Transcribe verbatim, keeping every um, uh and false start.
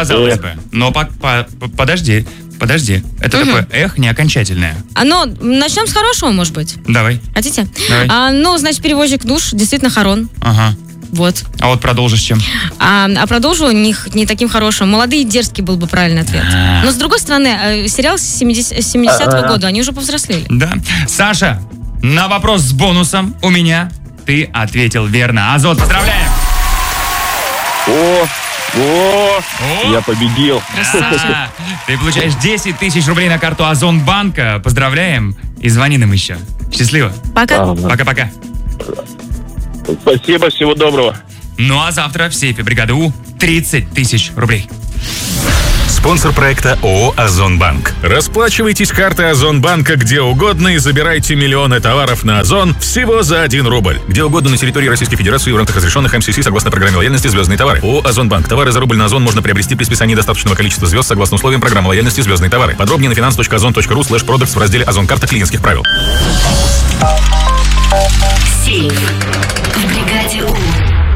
казалось бы. Но по, по, по, подожди, подожди. Это угу. такое эх, не окончательное. А, ну, начнем с хорошего, может быть. Давай. Хотите? Давай. А, ну, значит, перевозчик душ, действительно Харон. Ага. Вот. А вот продолжишь чем? А, а продолжу не, не таким хорошим. Молодые и дерзкий был бы правильный ответ. А-а-а. Но, с другой стороны, сериал с семидесятого года, они уже повзрослели. Да. Саша, на вопрос с бонусом у меня ты ответил верно. Азот, поздравляем! О, о, о, я победил. Саша, ты получаешь десять тысяч рублей на карту Озонбанка. Поздравляем и звони нам еще. Счастливо. Пока. Пока-пока. Спасибо, всего доброго. Ну а завтра в сейфе бригады У тридцать тысяч рублей. Спонсор проекта ООО «Озонбанк». Расплачивайтесь картой Озонбанка где угодно и забирайте миллионы товаров на Озон всего за один рубль. Где угодно на территории Российской Федерации в рамках разрешенных эм си си согласно программе лояльности «Звездные товары». ООО «Озонбанк». Товары за рубль на Озон можно приобрести при списании достаточного количества звезд согласно условиям программы лояльности «Звездные товары». Подробнее на finance точка озон точка ру слэш продактс в разделе «Озон-карта клиентских правил». Сейф в бригаде У.